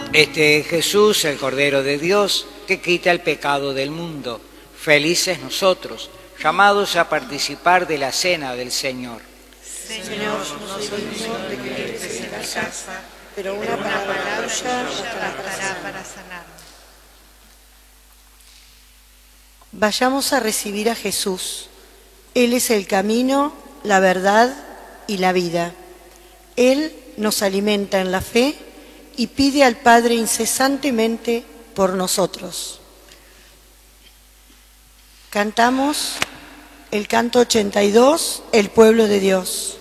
Este es Jesús, el Cordero de Dios, que quita el pecado del mundo. Felices nosotros, llamados a participar de la cena del Señor. Señor, no soy digno de que entres en la casa, pero una palabra tuya bastará para sanarme. Vayamos a recibir a Jesús. Él es el camino, la verdad y la vida. Él nos alimenta en la fe y pide al Padre incesantemente por nosotros. Cantamos el canto 82, El pueblo de Dios.